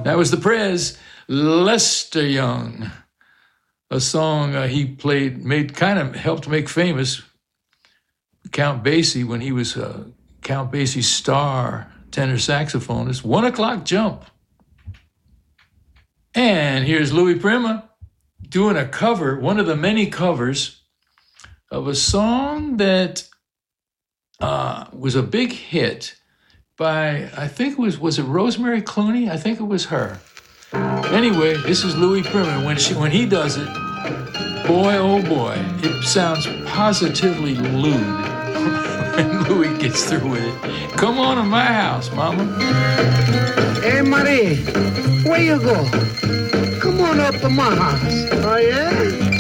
That was the Prez, Lester Young, a song he played, helped make famous Count Basie when he was Count Basie's star tenor saxophonist. 1 O'Clock Jump. And here's Louis Prima doing a cover, one of the many covers of a song that was a big hit by, I think it was it Rosemary Clooney? I think it was her. Anyway, this is Louis Prima. When he does it, boy, oh boy, it sounds positively lewd when Louis gets through with it. Come on to my house, mama. Hey, Marie, where you go? Come on up to my house. Oh, yeah?